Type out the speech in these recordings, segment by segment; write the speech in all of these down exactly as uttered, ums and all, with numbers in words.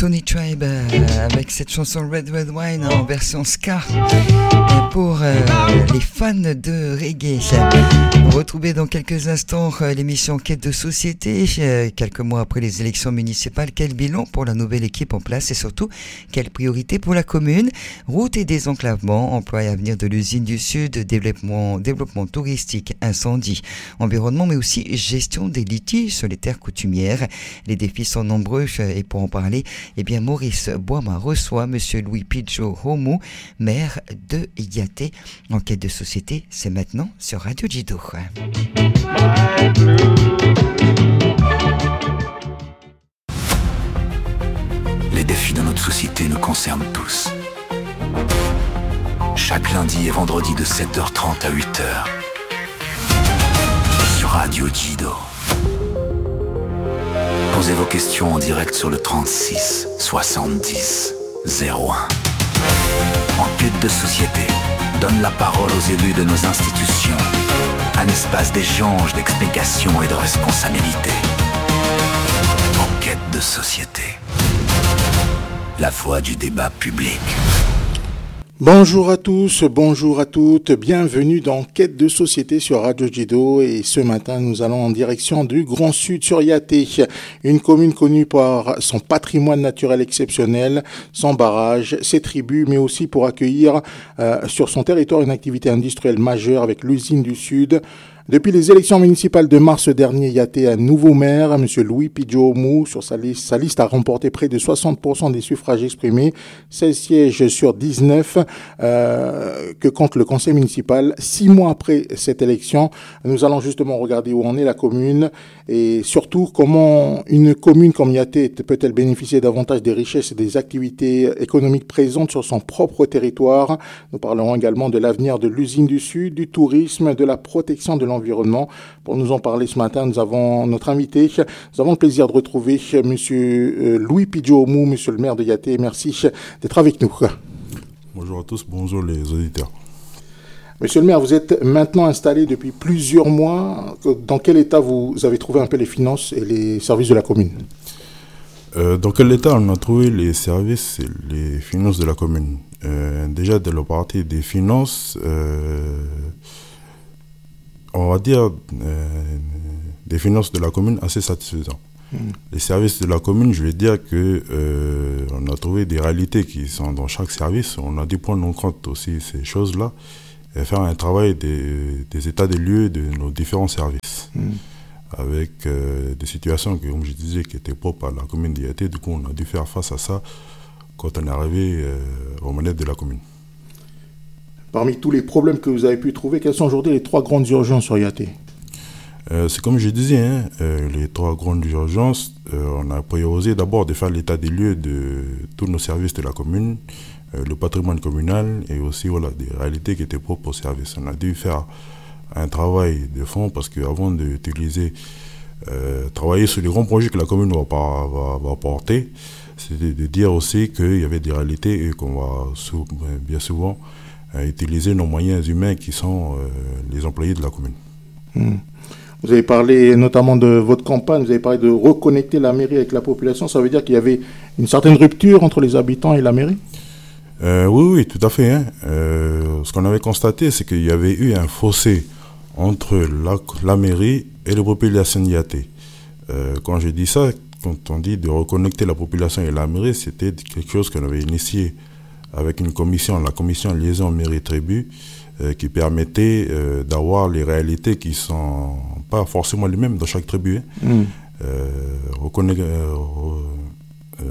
Tony Tribe euh, avec cette chanson Red Red Wine en version ska et pour euh, les fans de reggae. Retrouvez dans quelques instants euh, l'émission Quête de société, euh, quelques mois après les élections municipales. Quel bilan pour la nouvelle équipe en place et surtout quelles priorités pour la commune? Route et désenclavement, emploi et avenir de l'usine du Sud, développement, développement touristique, incendie, environnement mais aussi gestion des litiges sur les terres coutumières. Les défis sont nombreux et pour en parler, eh bien Maurice Boima reçoit Monsieur Louis Pidjo Homu, maire de Yaté. Enquête de société, c'est maintenant sur Radio Jido. Les défis de notre société nous concernent tous. Chaque lundi et vendredi de sept heures trente à huit heures sur Radio Jido. Posez vos questions en direct sur le trente-six soixante-dix zéro un. Enquête de société donne la parole aux élus de nos institutions. Un espace d'échange, d'explication et de responsabilité. Enquête de société. La voix du débat public. Bonjour à tous, bonjour à toutes, bienvenue dans Quête de société sur Radio Jido et ce matin nous allons en direction du Grand Sud sur Yaté, une commune connue par son patrimoine naturel exceptionnel, son barrage, ses tribus mais aussi pour accueillir euh, sur son territoire une activité industrielle majeure avec l'usine du Sud. Depuis les élections municipales de mars dernier, Yaté un nouveau maire, M. Louis Pidjo Homu. Sur sa liste, sa liste a remporté près de soixante pour cent des suffrages exprimés, seize sièges sur dix-neuf euh, que compte le conseil municipal. Six mois après cette élection, nous allons justement regarder où en est la commune et surtout comment une commune comme Yaté peut-elle bénéficier davantage des richesses et des activités économiques présentes sur son propre territoire. Nous parlerons également de l'avenir de l'usine du Sud, du tourisme, de la protection de l'environnement. Pour nous en parler ce matin, nous avons notre invité. Nous avons le plaisir de retrouver Monsieur Louis Pidjo Homu, Monsieur le maire de Yaté. Merci d'être avec nous. Bonjour à tous, bonjour les auditeurs. Monsieur le maire, vous êtes maintenant installé depuis plusieurs mois. Dans quel état vous avez trouvé un peu les finances et les services de la commune? euh, Dans quel état on a trouvé les services et les finances de la commune? euh, Déjà, de la partie des finances, euh, on va dire euh, des finances de la commune assez satisfaisantes. Mmh. Les services de la commune, je vais dire que euh, on a trouvé des réalités qui sont dans chaque service. On a dû prendre en compte aussi ces choses-là et faire un travail des, des états des lieux de nos différents services. Mmh. Avec euh, des situations, que, comme je disais, qui étaient propres à la commune de Yaté. Du coup, on a dû faire face à ça quand on est arrivé euh, aux manettes de la commune. Parmi tous les problèmes que vous avez pu trouver, quelles sont aujourd'hui les trois grandes urgences sur Yaté? euh, C'est comme je disais, hein, euh, les trois grandes urgences, euh, on a priorisé d'abord de faire l'état des lieux de tous nos services de la commune, euh, le patrimoine communal et aussi voilà, des réalités qui étaient propres aux services. On a dû faire un travail de fond parce qu'avant d'utiliser, euh, travailler sur les grands projets que la commune va, va, va, va porter, c'était de dire aussi qu'il y avait des réalités et qu'on va sou- bien souvent à utiliser nos moyens humains qui sont euh, les employés de la commune. Mmh. Vous avez parlé notamment de votre campagne, vous avez parlé de reconnecter la mairie avec la population. Ça veut dire qu'il y avait une certaine rupture entre les habitants et la mairie? euh, Oui, oui, tout à fait. Hein. Euh, ce qu'on avait constaté, c'est qu'il y avait eu un fossé entre la, la mairie et les populations de Yaté. Euh, quand je dis ça, quand on dit de reconnecter la population et la mairie, c'était quelque chose qu'on avait initié avec une commission, la commission liaison mairie-tribu, euh, qui permettait euh, d'avoir les réalités qui ne sont pas forcément les mêmes dans chaque tribu. Hein. Mm. Euh, reconna- euh, euh,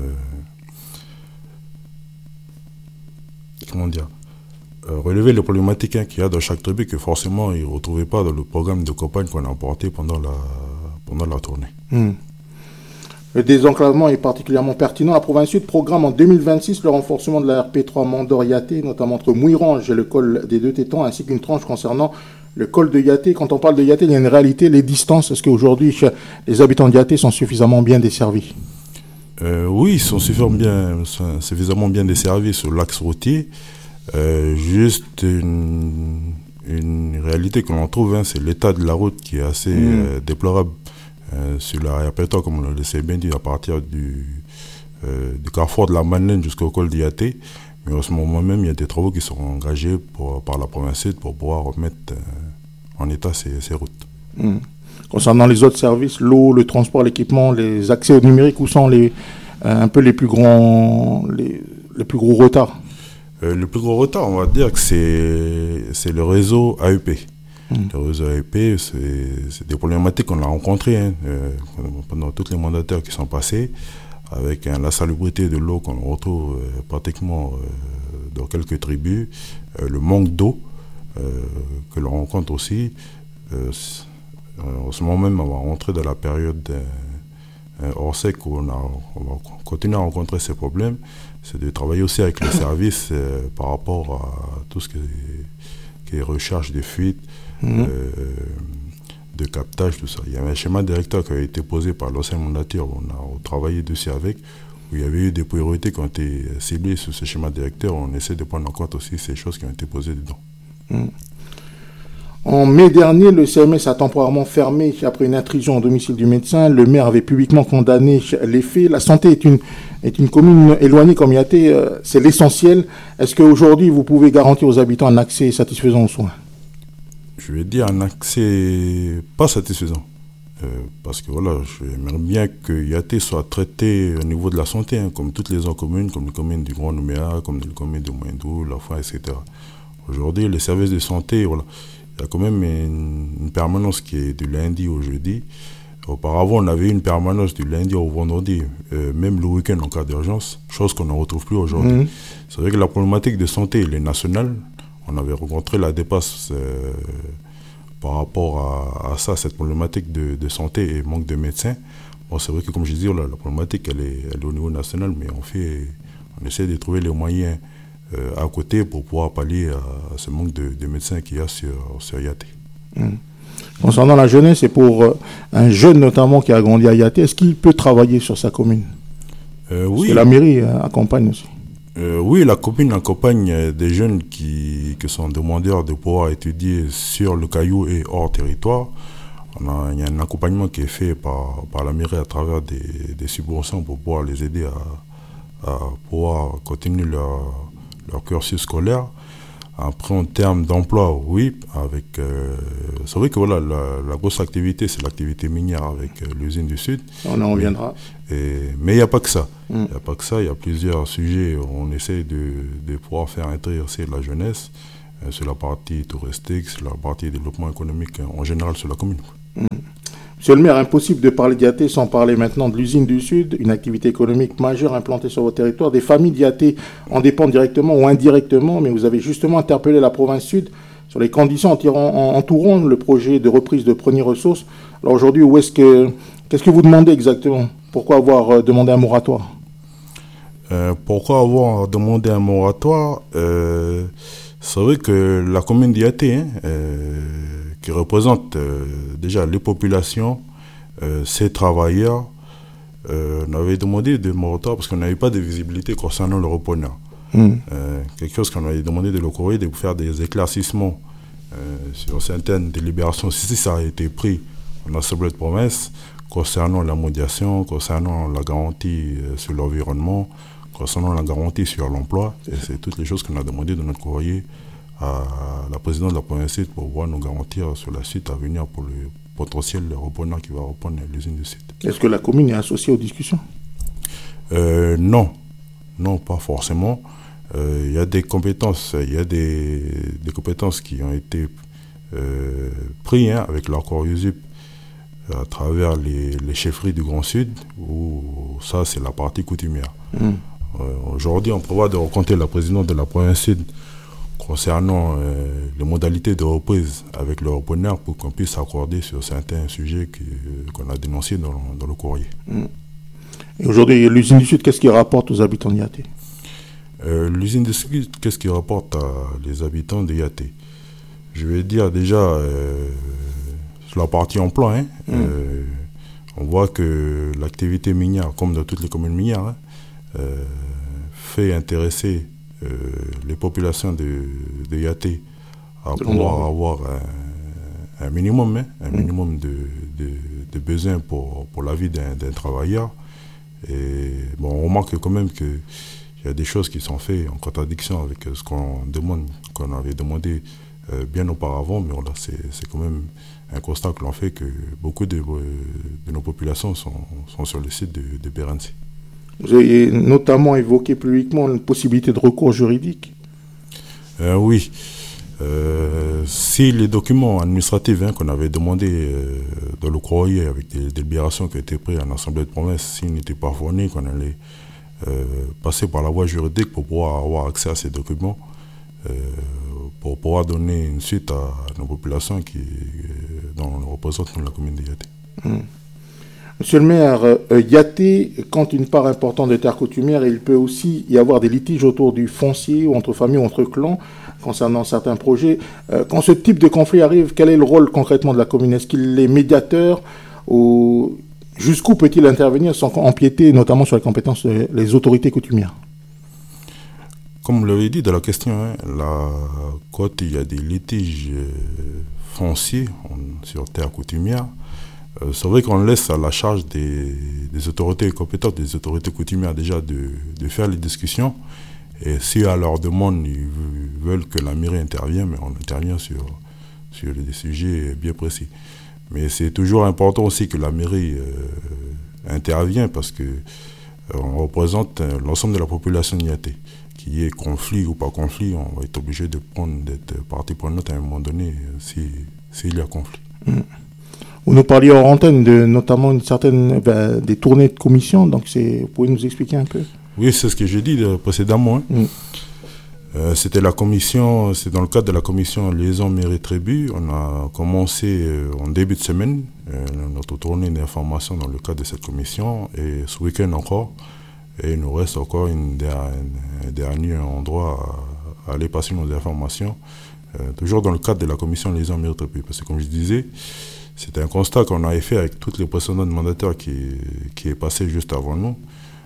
comment dire euh, relever les problématiques hein, qu'il y a dans chaque tribu que forcément ils ne retrouvaient pas dans le programme de campagne qu'on a apporté pendant la, pendant la tournée. Mm. Le désenclavement est particulièrement pertinent. La province Sud programme en deux mille vingt-six le renforcement de la R P trois Mandor-Yaté, notamment entre Mouirange et le col des Deux Tétons, ainsi qu'une tranche concernant le col de Yaté. Quand on parle de Yaté, il y a une réalité, les distances. Est-ce qu'aujourd'hui, les habitants de Yaté sont suffisamment bien desservis? euh, Oui, ils sont suffisamment bien, suffisamment bien desservis sur l'axe routier. Euh, juste une, une réalité que l'on trouve, hein, c'est l'état de la route qui est assez mmh. euh, déplorable. Euh, sur la R P trois, comme on le sait bien dit, à partir du, euh, du carrefour de la Madeleine jusqu'au col d'Yaté. Mais en ce moment même, il y a des travaux qui sont engagés pour, par la province sud pour pouvoir remettre euh, en état ces, ces routes. Mmh. Concernant les autres services, l'eau, le transport, l'équipement, les accès au numérique, où sont les, euh, un peu les plus grands, les, les plus gros retards? euh, Le plus gros retard, on va dire que c'est, c'est le réseau A E P. Mmh. Le réseau A E P, c'est, c'est des problématiques qu'on a rencontrées hein, euh, pendant tous les mandataires qui sont passés, avec hein, la salubrité de l'eau qu'on retrouve euh, pratiquement euh, dans quelques tribus, euh, le manque d'eau euh, que l'on rencontre aussi. Euh, en ce moment même, on va rentrer dans la période euh, hors sec où on, a, on va continuer à rencontrer ces problèmes. C'est de travailler aussi avec les services euh, par rapport à tout ce qui est, qui est recherche de fuite, mmh. euh, de captage, tout ça. Il y avait un schéma directeur qui a été posé par l'ancien mandateur, on a travaillé dessus avec, où il y avait eu des priorités qui ont été ciblées sur ce schéma directeur. On essaie de prendre en compte aussi ces choses qui ont été posées dedans. Mmh. En mai dernier, le C M S a temporairement fermé après une intrusion au domicile du médecin. Le maire avait publiquement condamné les faits. La santé est une, est une commune éloignée comme Yaté, euh, c'est l'essentiel. Est-ce qu'aujourd'hui, vous pouvez garantir aux habitants un accès satisfaisant aux soins? Je vais dire un accès pas satisfaisant. Euh, parce que voilà, j'aimerais bien que Yaté soit traité au niveau de la santé, hein, comme toutes les autres communes, comme les communes du Grand Nouméa, comme les communes de Moindou, La Fin, et cetera. Aujourd'hui, les services de santé, voilà, il y a quand même une, une permanence qui est du lundi au jeudi. Auparavant, on avait une permanence du lundi au vendredi, euh, même le week-end en cas d'urgence, chose qu'on ne retrouve plus aujourd'hui. Mmh. C'est vrai que la problématique de santé, elle est nationale. On avait rencontré la dépasse euh, par rapport à, à ça, cette problématique de, de santé et manque de médecins. Bon, c'est vrai que, comme je dis, là, la problématique, elle est, elle est au niveau national, mais on, fait, on essaie de trouver les moyens euh, à côté pour pouvoir pallier à, à ce manque de, de médecins qu'il y a sur, sur Yaté. Mmh. Concernant la jeunesse, et pour euh, un jeune notamment qui a grandi à Yaté, est-ce qu'il peut travailler sur sa commune? euh, Parce Oui. que la mairie euh, accompagne aussi. Euh, oui, la commune accompagne des jeunes qui, qui sont demandeurs de pouvoir étudier sur le Caillou et hors territoire. On a, il y a un accompagnement qui est fait par, par la mairie à travers des, des subventions pour pouvoir les aider à, à pouvoir continuer leur, leur cursus scolaire. Après, en termes d'emploi, oui, avec, euh, c'est vrai que voilà, la, la grosse activité, c'est l'activité minière avec euh, l'usine du Sud. On en reviendra. Et, mais il n'y a pas que ça. Il Mm. n'y a pas que ça, il y a plusieurs sujets où on essaie de, de pouvoir faire intéresser la jeunesse euh, sur la partie touristique, sur la partie développement économique en général sur la commune. Mm. Monsieur le maire, impossible de parler d'Yaté sans parler maintenant de l'usine du Sud, une activité économique majeure implantée sur votre territoire. Des familles d'Yaté en dépendent directement ou indirectement, mais vous avez justement interpellé la province Sud sur les conditions entourant, entourant le projet de reprise de Prony Ressources. Alors aujourd'hui, où est-ce que, qu'est-ce que vous demandez exactement? Pourquoi avoir euh, demandé un moratoire? euh, Pourquoi avoir demandé un moratoire euh, C'est vrai que la commune d'Yaté, hein, euh, qui représente euh, déjà les populations, euh, ces travailleurs, euh, on avait demandé des moratoires parce qu'on n'avait pas de visibilité concernant le repreneur. Mmh. Euh, quelque chose qu'on avait demandé de l'Ocourrier, de faire des éclaircissements euh, sur certaines délibérations, si ça a été pris en Assemblée de province, concernant la médiation, concernant la garantie euh, sur l'environnement, concernant la garantie sur l'emploi. Et c'est toutes les choses qu'on a demandé dans notre courrier à la présidente de la province Sud pour pouvoir nous garantir sur la suite à venir pour le potentiel repreneur qui va reprendre l'usine du Sud. Est-ce que la commune est associée aux discussions? euh, Non, non, pas forcément. Il euh, y a des compétences, il y a des, des compétences qui ont été euh, prises hein, avec l'accord U S U P à travers les, les chefferies du Grand Sud, où ça c'est la partie coutumière. Mmh. Euh, aujourd'hui, on prévoit de rencontrer la présidente de la province Sud concernant euh, les modalités de reprise avec le repreneur pour qu'on puisse s'accorder sur certains sujets qui, euh, qu'on a dénoncés dans, dans le courrier. Mmh. Et aujourd'hui, l'usine du Sud, qu'est-ce qu'il rapporte aux habitants de Yaté? euh, L'usine du Sud, qu'est-ce qu'il rapporte à les habitants de Yaté? Je vais dire déjà, euh, sur la partie emploi, hein, mmh. euh, on voit que l'activité minière, comme dans toutes les communes minières, hein, euh, fait intéresser Euh, les populations de, de Yaté à de pouvoir avoir un, un minimum, hein, un mmh. minimum de, de, de besoins pour, pour la vie d'un, d'un travailleur. Et bon, on remarque quand même qu'il y a des choses qui sont faites en contradiction avec ce qu'on demande, qu'on avait demandé euh, bien auparavant, mais voilà, c'est, c'est quand même un constat que l'on fait que beaucoup de, de nos populations sont, sont sur le site de, de Bérency. Vous avez notamment évoqué publiquement la possibilité de recours juridique. Euh, oui. Euh, si les documents administratifs hein, qu'on avait demandé euh, dans le courrier avec des délibérations qui étaient prises en Assemblée de province, s'ils n'étaient pas fournis, qu'on allait euh, passer par la voie juridique pour pouvoir avoir accès à ces documents, euh, pour pouvoir donner une suite à nos populations qui, euh, dont on représente la commune de Yaté. Mmh. Monsieur le maire, euh, Yaté compte une part importante de terres coutumières et il peut aussi y avoir des litiges autour du foncier ou entre familles ou entre clans concernant certains projets. Euh, quand ce type de conflit arrive, quel est le rôle concrètement de la commune? Est-ce qu'il est médiateur ou jusqu'où peut-il intervenir sans empiéter notamment sur les compétences des autorités coutumières? Comme vous l'avez dit dans la question, hein, la, quand il y a des litiges euh, fonciers on, sur terres coutumières, Euh, c'est vrai qu'on laisse à la charge des, des autorités compétentes, des autorités coutumières déjà de, de faire les discussions. Et si à leur demande, ils veulent que la mairie intervienne, mais on intervient sur, sur des sujets bien précis. Mais c'est toujours important aussi que la mairie euh, intervienne parce qu'on euh, représente euh, l'ensemble de la population de Yaté. Qu'il y ait conflit ou pas conflit, on va être obligé de prendre, d'être partie prenante à un moment donné si, s'il y a conflit. Mmh. Vous nous parliez hors antenne de notamment une certaine, ben, des tournées de commission, donc c'est, vous pouvez nous expliquer un peu? Oui, c'est ce que j'ai dit de, précédemment. Hein. Mm. Euh, c'était la commission, c'est dans le cadre de la commission liaison mairie-tribu. On a commencé euh, en début de semaine euh, notre tournée d'information dans le cadre de cette commission et ce week-end encore. Et il nous reste encore une der- un dernier endroit à, à aller passer nos informations, euh, toujours dans le cadre de la commission liaison mairie-tribu. Parce que comme je disais, c'est un constat qu'on avait fait avec tous les précédents mandataires qui, qui est passé juste avant nous,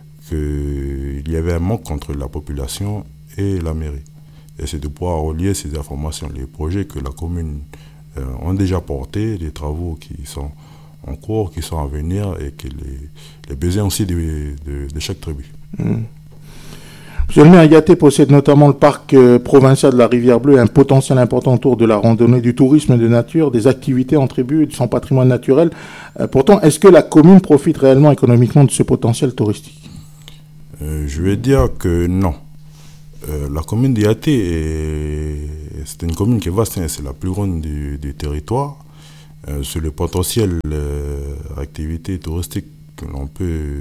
qu'il y avait un manque entre la population et la mairie. Et c'est de pouvoir relier ces informations, les projets que la commune euh, ont déjà portés, les travaux qui sont en cours, qui sont à venir et que les, les besoins aussi de, de, de chaque tribu. Mmh. Monsieur le maire, Yaté possède notamment le parc euh, provincial de la Rivière Bleue, un potentiel important autour de la randonnée, du tourisme de nature, des activités en tribu et de son patrimoine naturel. Euh, pourtant, est-ce que la commune profite réellement économiquement de ce potentiel touristique? euh, Je vais dire que non. Euh, la commune de Yaté, est, c'est une commune qui est vaste, hein, c'est la plus grande du, du territoire. Euh, sur le potentiel euh, activité touristique que l'on peut... Euh,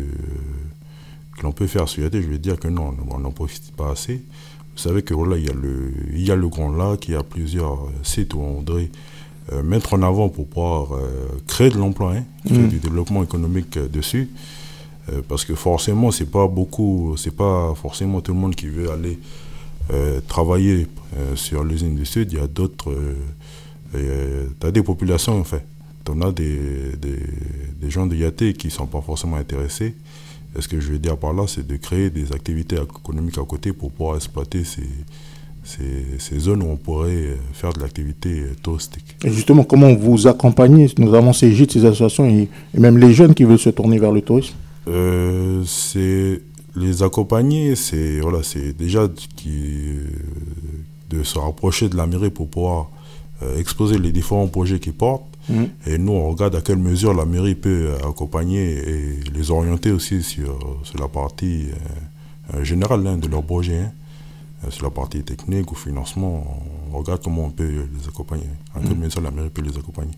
que l'on peut faire sur Yaté, je vais dire que non, on n'en profite pas assez. Vous savez que voilà, il y a le, il y a le Grand Lac, il y a plusieurs sites où on voudrait euh, mettre en avant pour pouvoir euh, créer de l'emploi, hein, créer mmh. du développement économique euh, dessus. Euh, parce que forcément, c'est pas beaucoup, c'est pas forcément tout le monde qui veut aller euh, travailler euh, sur l'usine du Sud. Il y a d'autres, euh, euh, t'as des populations, en fait. T'en as des, des, des gens de Yaté qui sont pas forcément intéressés. Et ce que je veux dire par là, c'est de créer des activités économiques à côté pour pouvoir exploiter ces, ces, ces zones où on pourrait faire de l'activité touristique. Et justement, comment vous accompagnez notamment ces gîtes, ces associations et, et même les jeunes qui veulent se tourner vers le tourisme? euh, c'est les accompagner, c'est, voilà, c'est déjà qui, de se rapprocher de la mairie pour pouvoir euh, exposer les différents projets qu'ils portent. Mmh. Et nous, on regarde à quelle mesure la mairie peut accompagner et les orienter aussi sur, sur la partie euh, générale hein, de leur projet. Hein. Sur la partie technique ou financement, on regarde comment on peut les accompagner. À quelle mmh. mesure la mairie peut les accompagner.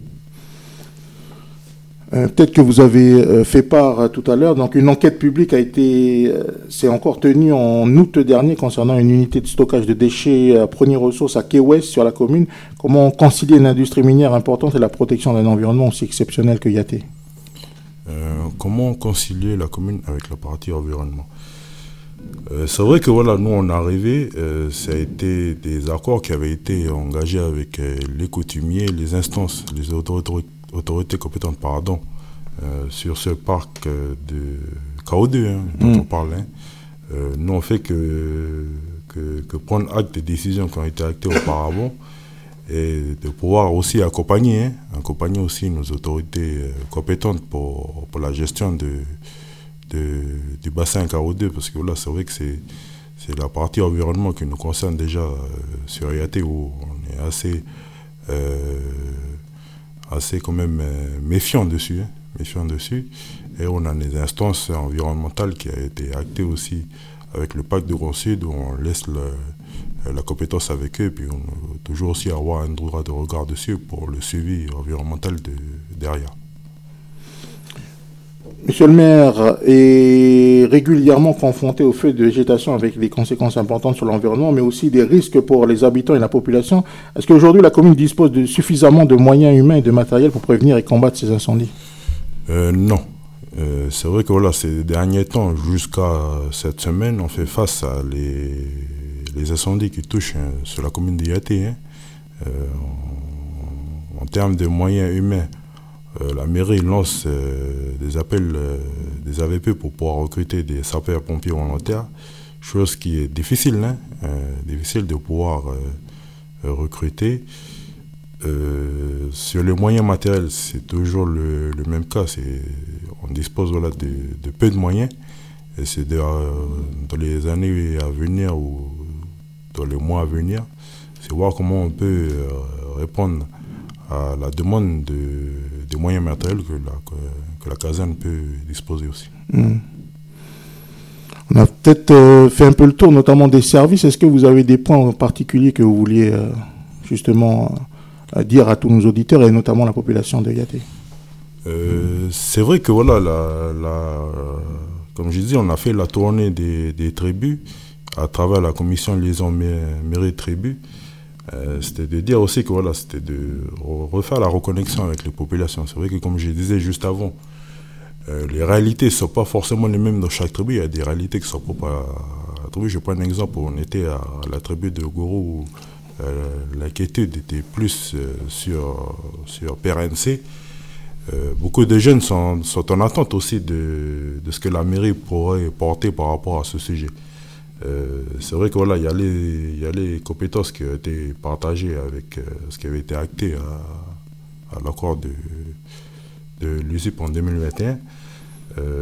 Euh, peut-être que vous avez euh, fait part euh, tout à l'heure, donc une enquête publique a été, euh, s'est encore tenue en août dernier concernant une unité de stockage de déchets à Premier Ressources à Quai-Ouest sur la commune. Comment concilier une industrie minière importante et la protection d'un environnement aussi exceptionnel que Yaté? euh, Comment concilier la commune avec la partie environnement? euh, C'est vrai que voilà, nous on est arrivé, euh, ça a été des accords qui avaient été engagés avec euh, les coutumiers, les instances, les autorités autorités compétentes pardon, euh, sur ce parc euh, de K O deux hein, dont mmh. on parle. Hein. Euh, nous, on fait que, que, que prendre acte des décisions qui ont été actées auparavant et de pouvoir aussi accompagner, hein, accompagner aussi nos autorités euh, compétentes pour, pour la gestion de, de, du bassin Caro deux, parce que là, c'est vrai que c'est, c'est la partie environnement qui nous concerne déjà euh, sur I A T, où on est assez, euh, assez quand même euh, méfiant dessus, hein, méfiant dessus. Et on a des instances environnementales qui ont été actées aussi avec le pacte de Grand Sud, où on laisse le, la compétence avec eux, puis on veut toujours aussi avoir un droit de regard dessus pour le suivi environnemental de, derrière. Monsieur le maire est régulièrement confronté au feu de végétation avec des conséquences importantes sur l'environnement, mais aussi des risques pour les habitants et la population. Est-ce qu'aujourd'hui la commune dispose de suffisamment de moyens humains et de matériel pour prévenir et combattre ces incendies ? euh, Non. Euh, c'est vrai que voilà, ces derniers temps, jusqu'à cette semaine, on fait face à les, les incendies qui touchent hein, sur la commune d'I A T. Hein. Euh, en, en termes de moyens humains, Euh, la mairie lance euh, des appels, euh, des A V P pour pouvoir recruter des sapeurs-pompiers volontaires, chose qui est difficile, hein, euh, difficile de pouvoir euh, recruter. Euh, sur les moyens matériels, c'est toujours le, le même cas. C'est, on dispose voilà, de, de peu de moyens. Et c'est de, euh, dans les années à venir ou dans les mois à venir, c'est voir comment on peut euh, répondre à la demande de, des moyens matériels que la, que, que la caserne peut disposer aussi. Mmh. On a peut-être euh, fait un peu le tour, notamment des services. Est-ce que vous avez des points en particulier que vous vouliez euh, justement euh, dire à tous nos auditeurs et notamment la population de I A T ? euh, C'est vrai que voilà, la, la, euh, comme je disais, on a fait la tournée des, des tribus à travers la commission liaison mairie-tribu. Euh, c'était de dire aussi que voilà, c'était de refaire la reconnexion avec les populations. C'est vrai que comme je disais juste avant, euh, les réalités ne sont pas forcément les mêmes dans chaque tribu. Il y a des réalités qui sont propres à la tribu. Je prends un exemple, on était à la tribu de Goro où euh, l'inquiétude était plus euh, sur, sur P R N C. Euh, beaucoup de jeunes sont, sont en attente aussi de, de ce que la mairie pourrait porter par rapport à ce sujet. Euh, c'est vrai que voilà, il y a les, il y a les compétences qui ont été partagées avec euh, ce qui avait été acté à, à l'accord de, de l'U S I P en deux mille vingt et un. Euh,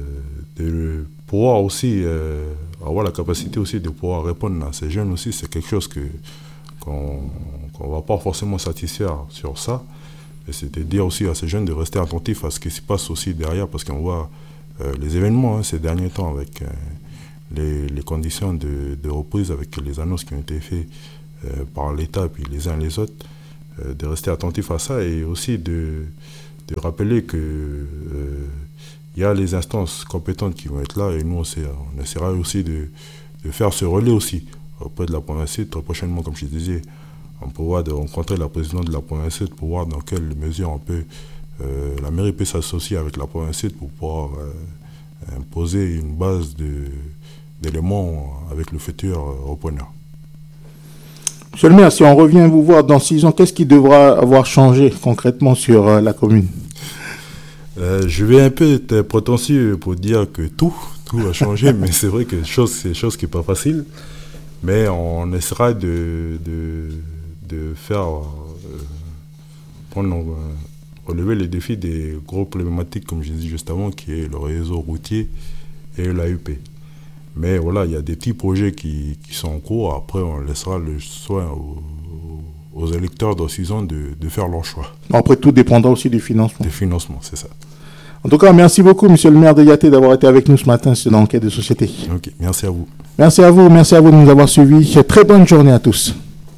de pouvoir aussi euh, avoir la capacité aussi de pouvoir répondre à ces jeunes aussi, c'est quelque chose que, qu'on qu'on ne va pas forcément satisfaire sur ça. Et c'est de dire aussi à ces jeunes de rester attentifs à ce qui se passe aussi derrière, parce qu'on voit euh, les événements hein, ces derniers temps avec... Euh, Les, les conditions de, de reprise avec les annonces qui ont été faites euh, par l'État et puis les uns les autres, euh, de rester attentif à ça et aussi de, de rappeler que euh, y a les instances compétentes qui vont être là et nous on, sait, on essaiera aussi de, de faire ce relais aussi auprès de la province sud. Très prochainement, comme je disais, on peut voir de rencontrer la présidente de la province sud pour voir dans quelle mesure on peut, euh, la mairie peut s'associer avec la province sud pour pouvoir euh, imposer une base de d'éléments avec le futur repreneur. Monsieur le maire, si on revient vous voir dans six ans, qu'est-ce qui devra avoir changé concrètement sur euh, la commune ? euh, Je vais un peu être prétentieux pour dire que tout, tout a changé, mais c'est vrai que chose, c'est chose qui n'est pas facile. Mais on essaiera de, de, de faire, euh, prendre, euh, relever les défis des gros problématiques, comme je disais juste avant, qui est le réseau routier et l'A U P. Mais voilà, il y a des petits projets qui, qui sont en cours. Après, on laissera le soin aux, aux électeurs dans six ans de, de faire leur choix. Après, tout dépendra aussi du financement. Des financements, c'est ça. En tout cas, merci beaucoup, monsieur le maire de I A T, d'avoir été avec nous ce matin sur l'enquête de société. Ok, merci à vous. Merci à vous, merci à vous de nous avoir suivis. Très bonne journée à tous.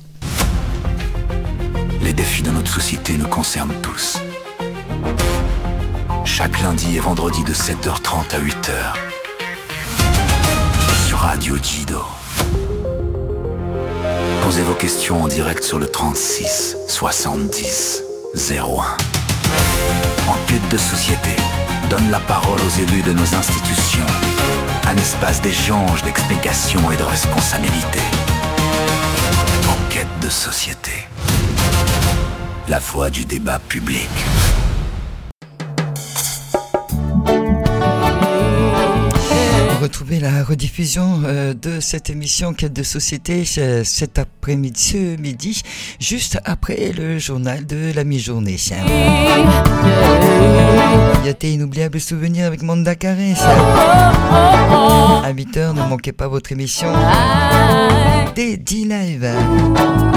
Les défis de notre société nous concernent tous. Chaque lundi et vendredi de sept heures trente à huit heures. Radio Jido. Posez vos questions en direct sur le trente-six soixante-dix zéro un. Enquête de société donne la parole aux élus de nos institutions. Un espace d'échange, d'explication et de responsabilité. Enquête de société. La voix du débat public. Retrouvez retrouver la rediffusion euh, de cette émission Quête de société euh, cet après-midi, ce midi, juste après le journal de la mi-journée. Il y a été inoubliable souvenir avec Manda Carré. À huit heures, ne manquez pas votre émission des dix live.